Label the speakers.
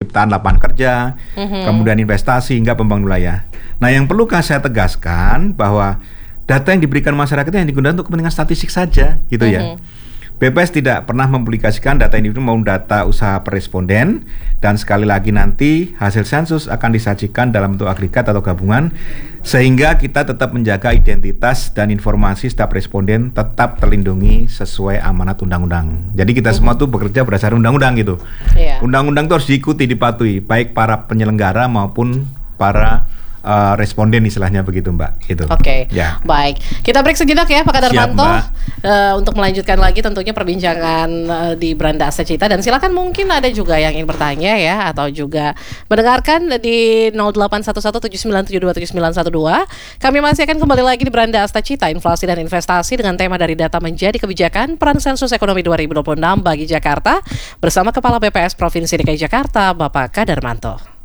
Speaker 1: penciptaan lapangan kerja, kemudian investasi hingga pembangunan wilayah. Nah, yang perlu saya tegaskan bahwa data yang diberikan masyarakat yang digunakan untuk kepentingan statistik saja, gitu ya. BPS tidak pernah mempublikasikan data individu maupun data usaha per responden, dan sekali lagi nanti hasil sensus akan disajikan dalam bentuk agregat atau gabungan sehingga kita tetap menjaga identitas dan informasi setiap responden tetap terlindungi sesuai amanat undang-undang. Jadi kita semua tuh bekerja berdasarkan undang-undang gitu. Undang-undang itu harus diikuti, dipatuhi baik para penyelenggara maupun para responden, istilahnya begitu, Mbak. Gitu.
Speaker 2: Oke. Baik. Kita break sejenak ya, Pak Kadarmanto, untuk melanjutkan lagi tentunya perbincangan di Beranda Asta Cita. Dan silakan mungkin ada juga yang ingin bertanya ya, atau juga mendengarkan di 081179727912. Kami masih akan kembali lagi di Beranda Asta Cita, inflasi dan investasi dengan tema dari data menjadi kebijakan, peran sensus ekonomi 2026 bagi Jakarta bersama Kepala BPS Provinsi DKI Jakarta, Bapak Kadarmanto.